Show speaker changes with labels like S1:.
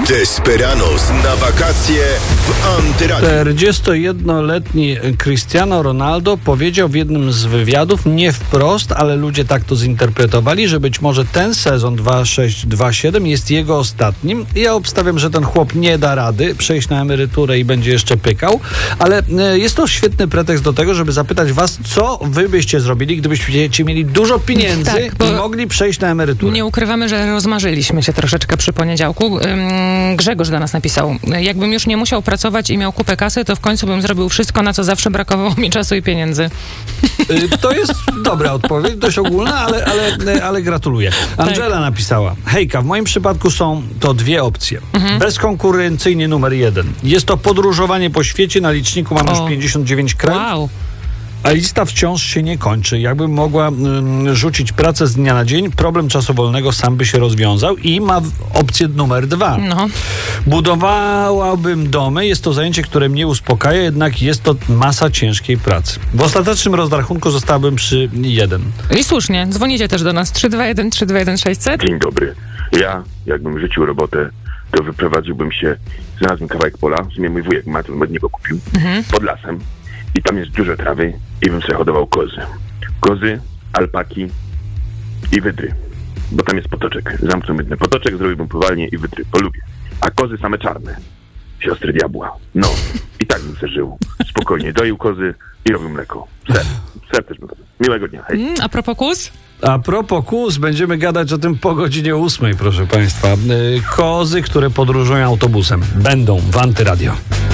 S1: Desperados na wakacje w Antyradiu.
S2: 41-letni Cristiano Ronaldo powiedział w jednym z wywiadów, nie wprost, ale ludzie tak to zinterpretowali, że być może ten sezon 26-27 jest jego ostatnim. Ja obstawiam, że ten chłop nie da rady przejść na emeryturę i będzie jeszcze pykał, ale jest to świetny pretekst do tego, żeby zapytać was, co wy byście zrobili, gdybyście mieli dużo pieniędzy i mogli przejść na emeryturę.
S3: Nie ukrywamy, że rozmarzyliśmy się troszeczkę przy poniedziałku. Grzegorz do nas napisał: jakbym już nie musiał pracować i miał kupę kasy, to w końcu bym zrobił wszystko, na co zawsze brakowało mi czasu i pieniędzy.
S2: To jest dobra odpowiedź, dość ogólna, ale gratuluję. Angela napisała: hejka, w moim przypadku są to dwie opcje. Bezkonkurencyjnie numer 1. Jest to podróżowanie po świecie, na liczniku mam już 59 krajów.
S3: Wow.
S2: A lista wciąż się nie kończy. Jakbym mogła rzucić pracę z dnia na dzień, problem czasu wolnego sam by się rozwiązał. I ma opcję numer 2.
S3: No.
S2: Budowałabym domy. Jest to zajęcie, które mnie uspokaja, jednak jest to masa ciężkiej pracy. W ostatecznym rozrachunku zostałbym przy 1.
S3: I słusznie. Dzwonicie też do nas 321 600.
S4: Dzień dobry. Ja, jakbym rzucił robotę, to wyprowadziłbym się, znalazłem kawałek pola, w sumie mój wujek ma, to od niego kupił, pod lasem. I tam jest dużo trawy i bym sobie hodował kozy. Kozy, alpaki i wydry. Bo tam jest potoczek. Zamknął mydny potoczek, zrobiłbym pływalnię i wydry. Polubię. A kozy same czarne. Siostry diabła. No. I tak bym se żył. Spokojnie. Doił kozy i robił mleko. Ser też bym robił. Miłego dnia. Hej.
S3: A propos kóz?
S2: A propos kóz, będziemy gadać o tym po godzinie 8, proszę państwa. Kozy, które podróżują autobusem, będą w Antyradio.